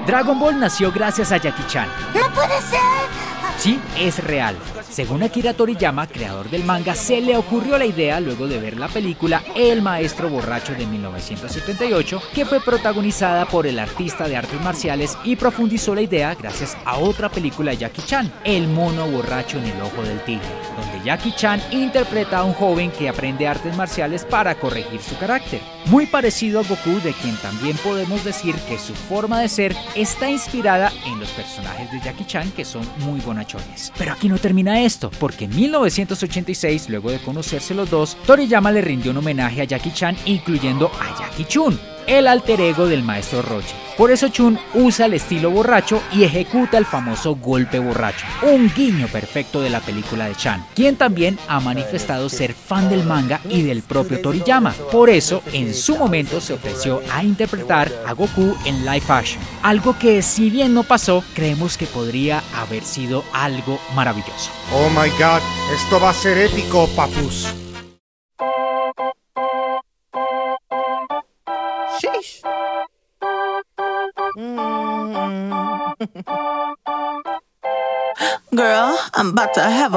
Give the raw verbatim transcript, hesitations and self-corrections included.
Dragon Ball nació gracias a Jackie Chan. ¡No puede ser! Sí, es real. Según Akira Toriyama, creador del manga, se le ocurrió la idea luego de ver la película El Maestro Borracho de mil novecientos setenta y ocho, que fue protagonizada por el artista de artes marciales, y profundizó la idea gracias a otra película de Jackie Chan, El Mono Borracho en el Ojo del Tigre, donde Jackie Chan interpreta a un joven que aprende artes marciales para corregir su carácter. Muy parecido a Goku, de quien también podemos decir que su forma de ser está inspirada en los personajes de Jackie Chan, que son muy bonachones. Pero aquí no termina esto, porque en mil novecientos ochenta y seis, luego de conocerse los dos, Toriyama le rindió un homenaje a Jackie Chan, incluyendo a Jackie Chun, el alter ego del maestro Roshi. Por eso Chun usa el estilo borracho y ejecuta el famoso golpe borracho, un guiño perfecto de la película de Chan, quien también ha manifestado ser fan del manga y del propio Toriyama. Por eso, en su momento se ofreció a interpretar a Goku en live action, algo que, si bien no pasó, creemos que podría haber sido algo maravilloso. Oh my god, esto va a ser épico, papus. Sheesh. Mm. Girl, I'm about to have a